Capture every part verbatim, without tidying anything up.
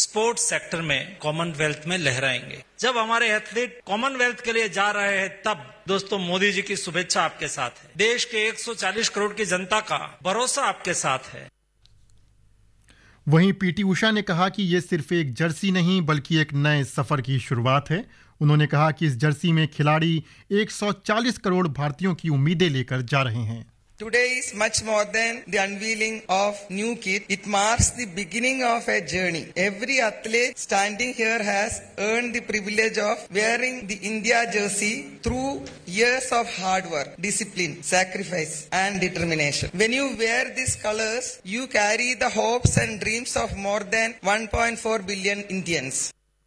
Sports sector में Commonwealth में लहराएंगे। जब हमारे एथलीट कॉमनवेल्थ के लिए जा रहे हैं तब दोस्तों मोदी जी की शुभेच्छा आपके साथ है। देश के एक सौ चालीस करोड़ की जनता का भरोसा आपके साथ है। वहीं पीटी उषा ने कहा कि ये सिर्फ एक जर्सी नहीं बल्कि एक नए सफर की शुरुआत है। उन्होंने कहा कि इस जर्सी में खिलाड़ी एक सौ चालीस करोड़ भारतीयों की उम्मीदें लेकर जा रहे हैं। Today is much more than the unveiling of new kit. It marks the beginning of a journey. Every athlete standing here has earned the privilege of wearing the India jersey through years of hard work, discipline, sacrifice and determination. When you wear these colors, you carry the hopes and dreams of more than one point four billion Indians.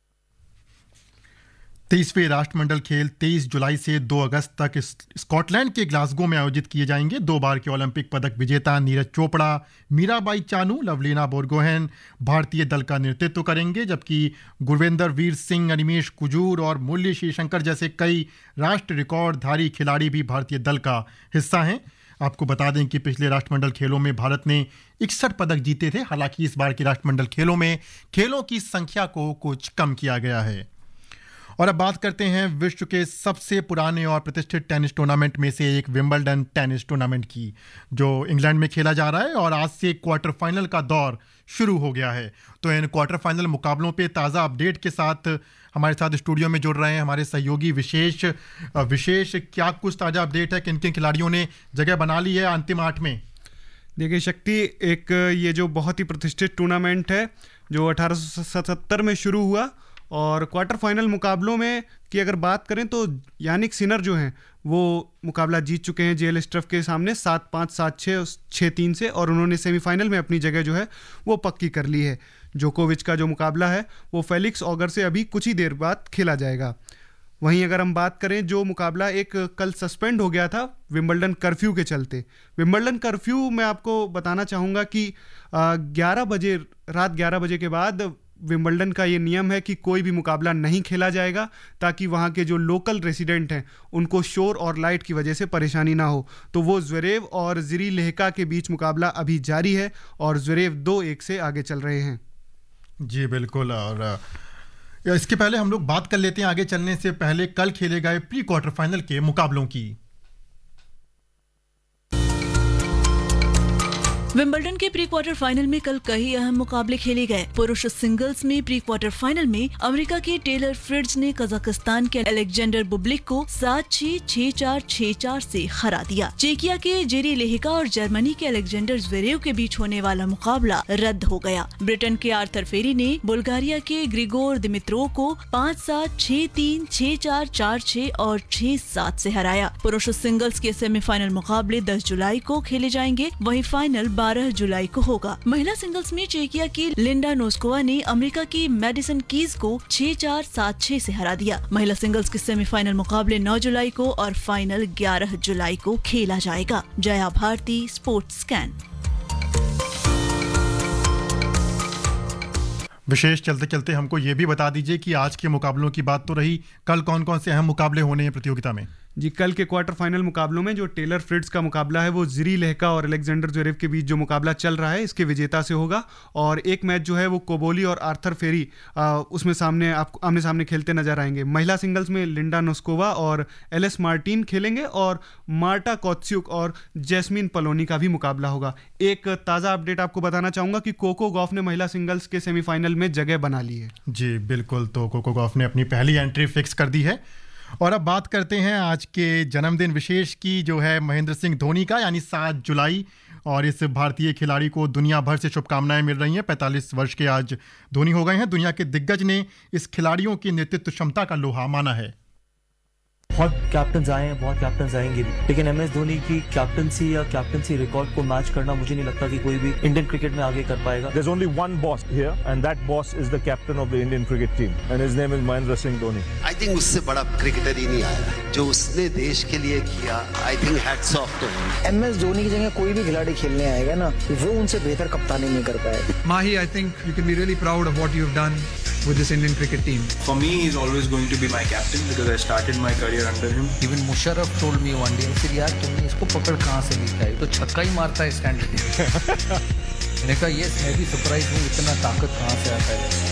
तेईसवें राष्ट्रमंडल खेल तेईस जुलाई से दो अगस्त तक Scotland के Glasgow में आयोजित किए जाएंगे। दो बार के ओलंपिक पदक विजेता नीरज चोपड़ा, मीराबाई चानू, लवलीना बोरगोहेन भारतीय दल का नेतृत्व करेंगे, जबकि गुरविंदर वीर सिंह, अनिमेश कुजूर और मुरली श्रीशंकर जैसे कई राष्ट्र रिकॉर्डधारी खिलाड़ी भी भारतीय दल का हिस्सा हैं। आपको बता दें कि पिछले राष्ट्रमंडल खेलों में भारत ने इकसठ पदक जीते थे। हालांकि इस बार के राष्ट्रमंडल खेलों में खेलों की संख्या को कुछ कम किया गया है। और अब बात करते हैं विश्व के सबसे पुराने और प्रतिष्ठित टेनिस टूर्नामेंट में से एक विंबलडन टेनिस टूर्नामेंट की, जो इंग्लैंड में खेला जा रहा है और आज से क्वार्टर फाइनल का दौर शुरू हो गया है। तो इन क्वार्टर फाइनल मुकाबलों पे ताज़ा अपडेट के साथ हमारे साथ स्टूडियो में जुड़ रहे हैं हमारे सहयोगी विशेष विशेष क्या कुछ ताज़ा अपडेट है, किन किन खिलाड़ियों ने जगह बना ली है अंतिम आठ में? देखिए शक्ति, एक ये जो बहुत ही प्रतिष्ठित टूर्नामेंट है जो अठारह सौ सतहत्तर में शुरू हुआ और क्वार्टर फाइनल मुकाबलों में की अगर बात करें तो यानिक सिनर जो हैं वो मुकाबला जीत चुके हैं जेएल स्ट्रफ के सामने सात पाँच सात छः छः तीन से, और उन्होंने सेमीफाइनल में अपनी जगह जो है वो पक्की कर ली है। जोकोविच का जो मुकाबला है वो फेलिक्स ऑगर से अभी कुछ ही देर बाद खेला जाएगा। वहीं अगर हम बात करें जो मुकाबला एक कल सस्पेंड हो गया था विंबलडन कर्फ्यू के चलते, विंबलडन कर्फ्यू मैं आपको बताना चाहूँगा कि ग्यारह बजे रात ग्यारह बजे के बाद विंबलडन का ये नियम है कि कोई भी मुकाबला नहीं खेला जाएगा ताकि वहाँ के जो लोकल रेसिडेंट हैं उनको शोर और लाइट की वजह से परेशानी ना हो। तो वो ज़्वेरेव और ज़िरी लेहका के बीच मुकाबला अभी जारी है और ज़्वेरेव दो एक से आगे चल रहे हैं। जी बिल्कुल। और इसके पहले हम लोग बात कर लेते हैं आगे चलने से पहले कल खेले गए प्री क्वार्टर फाइनल के मुकाबलों की। विंबलडन के प्री क्वार्टर फाइनल में कल कई अहम मुकाबले खेले गए। पुरुष सिंगल्स में प्री क्वार्टर फाइनल में अमेरिका के टेलर फ्रिट्ज ने कजाकिस्तान के अलेक्जेंडर बुब्लिक को सात छह, छह चार, छह चार से हरा दिया। चेकिया के जेरी लेहिका और जर्मनी के अलेक्जेंडर ज़्वेरेव के बीच होने वाला मुकाबला रद्द हो गया। ब्रिटेन के आर्थर फेरी ने बुल्गारिया के ग्रिगोर दिमित्रोव को पाँच सात, छह तीन, छह चार, चार छह और छह सात से हराया। पुरुष सिंगल्स के सेमीफाइनल मुकाबले दस जुलाई को खेले जाएंगे, वहीं फाइनल बारह जुलाई को होगा। महिला सिंगल्स में चेकिया की लिंडा नोस्कोवा ने अमेरिका की मैडिसन कीज को छह चार, सात छह से हरा दिया। महिला सिंगल्स के सेमीफाइनल मुकाबले नौ जुलाई को और फाइनल ग्यारह जुलाई को खेला जाएगा। Jaya Bharti, sports scan. विशेष चलते चलते हमको ये भी बता दीजिए कि आज के मुकाबलों की बात तो रही, कल कौन कौन से अहम मुकाबले होने हैं प्रतियोगिता में? जी, कल के क्वार्टर फाइनल मुकाबलों में जो टेलर फ्रिट्ज का मुकाबला है वो ज़िरी लेहका और अलेक्जेंडर ज़्वेरेव के बीच जो मुकाबला चल रहा है इसके विजेता से होगा, और एक मैच जो है वो कोबोली और आर्थर फेरी आ, उसमें सामने आपको आमने सामने खेलते नजर आएंगे। महिला सिंगल्स में लिंडा नोस्कोवा और एलिस मार्टिन खेलेंगे और मार्टा कोत्स्युक और जैस्मिन पलोनी का भी मुकाबला होगा। एक ताज़ा अपडेट आपको बताना चाहूँगा कि कोको गॉफ ने महिला सिंगल्स के सेमीफाइनल में जगह बना ली है। जी बिल्कुल, तो कोको गॉफ ने अपनी पहली एंट्री फिक्स कर दी है। और अब बात करते हैं आज के जन्मदिन विशेष की, जो है महेंद्र सिंह धोनी का, यानी सात जुलाई। और इस भारतीय खिलाड़ी को दुनिया भर से शुभकामनाएं मिल रही हैं। पैंतालीस वर्ष के आज धोनी हो गए हैं। दुनिया के दिग्गज ने इस खिलाड़ियों की नेतृत्व क्षमता का लोहा माना है। बहुत कैप्टन्स आए हैं, बहुत कैप्टन्स आएंगे, लेकिन एम एस धोनी की कैप्टनसी या कैप्टनसी रिकॉर्ड को मैच करना मुझे नहीं लगता कि कोई भी इंडियन क्रिकेट में आगे कर पाएगा। There's only one boss here and that boss is the captain of the Indian cricket team and his name is Mahendra Singh Dhoni. I think उससे बड़ा क्रिकेटर ही नहीं आया जो उसने देश के लिए किया। I think hats off to him. M S Dhoni की जगह कोई भी खिलाड़ी खेलने आएगा ना, वो उनसे बेहतर कप्तानी नहीं कर पाएगा। Mahi, I think you can be really proud of what you've done with this Indian cricket team. For me, he's always going to be my captain because I started my career under him. Even Musharraf told me one day, फिर यार तुमने इसको पकड़ कहाँ से लिखा है, तो छक्का ही मारता है स्टैंड पे। मैंने कहा यस, मैं भी सरप्राइज हूँ, इतना ताकत कहाँ से आता है।